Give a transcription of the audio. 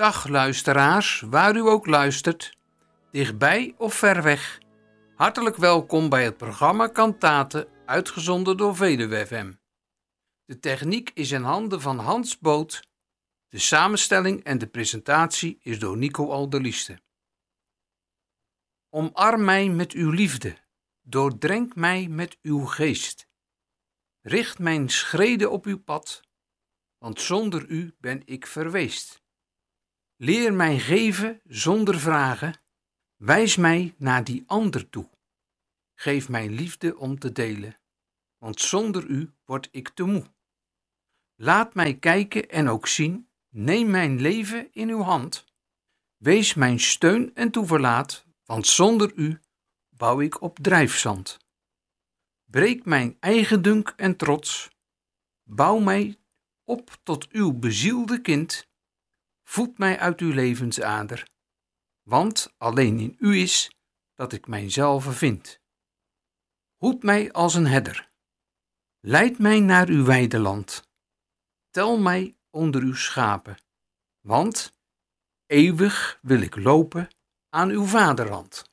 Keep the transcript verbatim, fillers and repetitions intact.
Dag luisteraars, waar u ook luistert, dichtbij of ver weg. Hartelijk welkom bij het programma Kantaten, uitgezonden door Veluwe F M. De techniek is in handen van Hans Boot. De samenstelling en de presentatie is door Nico Alderlieste. Omarm mij met uw liefde, doordrenk mij met uw geest. Richt mijn schreden op uw pad, want zonder u ben ik verweest. Leer mij geven zonder vragen, wijs mij naar die ander toe. Geef mij liefde om te delen, want zonder u word ik te moe. Laat mij kijken en ook zien, neem mijn leven in uw hand. Wees mijn steun en toeverlaat, want zonder u bouw ik op drijfzand. Breek mijn eigendunk en trots, bouw mij op tot uw bezielde kind. Voed mij uit uw levensader, want alleen in u is dat ik mijzelf vind. Hoed mij als een herder, leid mij naar uw weideland. Tel mij onder uw schapen, want eeuwig wil ik lopen aan uw vaderland.